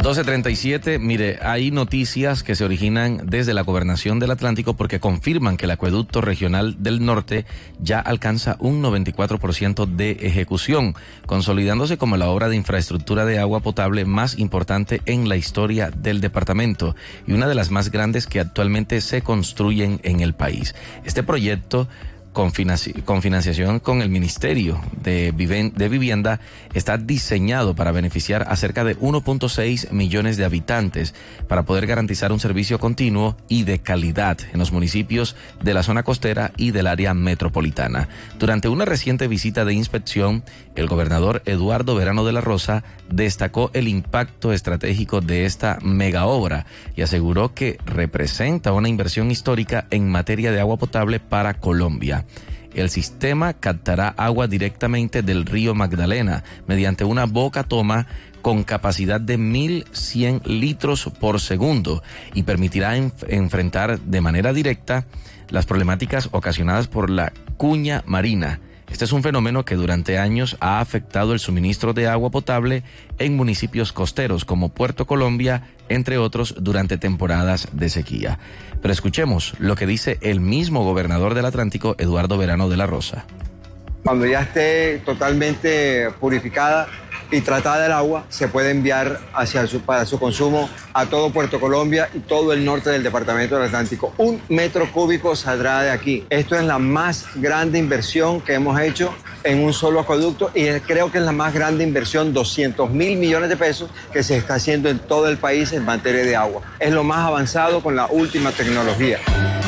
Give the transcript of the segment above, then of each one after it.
12:37, mire, hay noticias que se originan desde la Gobernación del Atlántico porque confirman que el acueducto regional del norte ya alcanza un 94% de ejecución, consolidándose como la obra de infraestructura de agua potable más importante en la historia del departamento y una de las más grandes que actualmente se construyen en el país. Este proyecto, con financiación con el Ministerio de Vivienda, está diseñado para beneficiar a cerca de 1.6 millones de habitantes para poder garantizar un servicio continuo y de calidad en los municipios de la zona costera y del área metropolitana. Durante una reciente visita de inspección, el gobernador Eduardo Verano de la Rosa destacó el impacto estratégico de esta mega obra y aseguró que representa una inversión histórica en materia de agua potable para Colombia. El sistema captará agua directamente del río Magdalena mediante una boca toma con capacidad de 1.100 litros por segundo y permitirá enfrentar de manera directa las problemáticas ocasionadas por la cuña marina. Este es un fenómeno que durante años ha afectado el suministro de agua potable en municipios costeros como Puerto Colombia, entre otros, durante temporadas de sequía. Pero escuchemos lo que dice el mismo gobernador del Atlántico, Eduardo Verano de la Rosa. Cuando ya esté totalmente purificada y tratada el agua, se puede enviar para su consumo a todo Puerto Colombia y todo el norte del departamento del Atlántico. 1 metro cúbico saldrá de aquí. Esto es la más grande inversión que hemos hecho en un solo acueducto y creo que es la más grande inversión, 200.000 millones de pesos, que se está haciendo en todo el país en materia de agua. Es lo más avanzado con la última tecnología.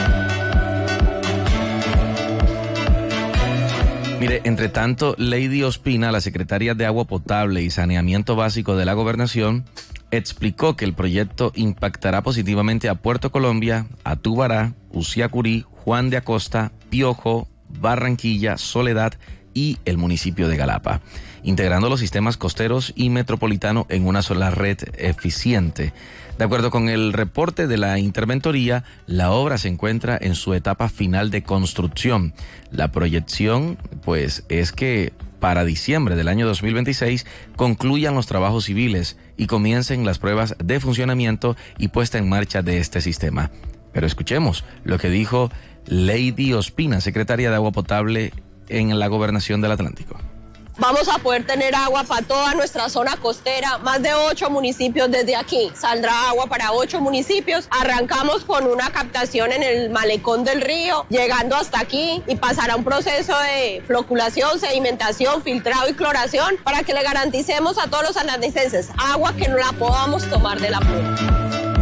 Mire, entre tanto, Lady Ospina, la secretaria de Agua Potable y Saneamiento Básico de la Gobernación, explicó que el proyecto impactará positivamente a Puerto Colombia, a Tubará, Uciacurí, Juan de Acosta, Piojo, Barranquilla, Soledad y el municipio de Galapa, integrando los sistemas costeros y metropolitano en una sola red eficiente. De acuerdo con el reporte de la interventoría, la obra se encuentra en su etapa final de construcción. La proyección, pues, es que para diciembre del año 2026 concluyan los trabajos civiles y comiencen las pruebas de funcionamiento y puesta en marcha de este sistema. Pero escuchemos lo que dijo Lady Ospina, secretaria de Agua Potable en la Gobernación del Atlántico. Vamos a poder tener agua para toda nuestra zona costera, más de 8 municipios desde aquí. Saldrá agua para 8 municipios. Arrancamos con una captación en el malecón del río, llegando hasta aquí y pasará un proceso de floculación, sedimentación, filtrado y cloración para que le garanticemos a todos los atlanticenses agua que no la podamos tomar de la fuente.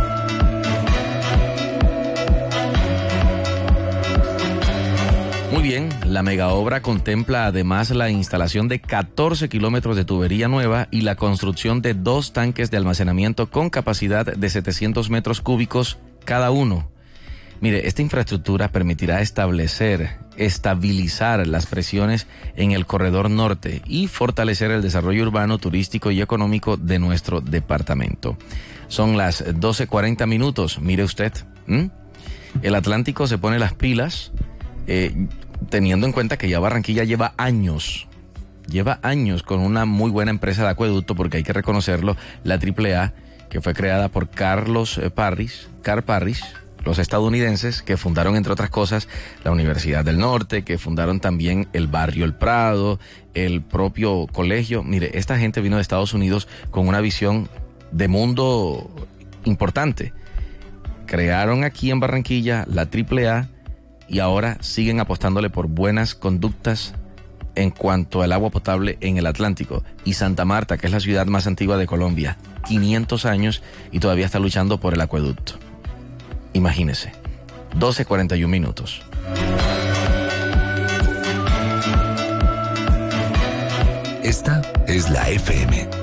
Muy bien, la megaobra contempla además la instalación de 14 kilómetros de tubería nueva y la construcción de 2 tanques de almacenamiento con capacidad de 700 metros cúbicos cada uno. Mire, esta infraestructura permitirá estabilizar las presiones en el corredor norte y fortalecer el desarrollo urbano, turístico y económico de nuestro departamento. Son las 12:40, mire usted. El Atlántico se pone las pilas. Teniendo en cuenta que ya Barranquilla lleva años con una muy buena empresa de acueducto, porque hay que reconocerlo, la AAA, que fue creada por Carl Parrish, los estadounidenses, que fundaron, entre otras cosas, la Universidad del Norte, que fundaron también el barrio El Prado, el propio colegio. Mire, esta gente vino de Estados Unidos con una visión de mundo importante. Crearon aquí en Barranquilla la AAA, y ahora siguen apostándole por buenas conductas en cuanto al agua potable en el Atlántico. Y Santa Marta, que es la ciudad más antigua de Colombia, 500 años y todavía está luchando por el acueducto. Imagínese, 12:41. Esta es la FM.